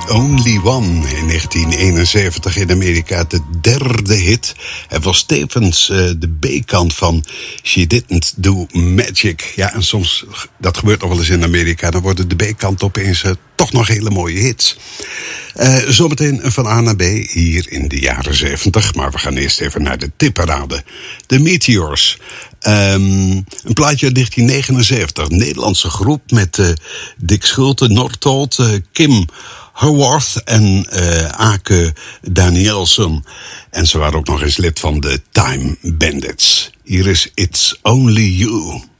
Only One in 1971 in Amerika, de derde hit. Het was tevens de B-kant van She Didn't Do Magic. Ja, en soms, dat gebeurt nog wel eens in Amerika, dan worden de B-kant opeens toch nog hele mooie hits. Zometeen van A naar B hier in de jaren 70. Maar we gaan eerst even naar de tipparade. De Meteors. Een plaatje uit 1979. Nederlandse groep met Dick Schulte, Northolt, Kim Haworth en Ake Danielson. En ze waren ook nog eens lid van de Time Bandits. Hier is It's Only You.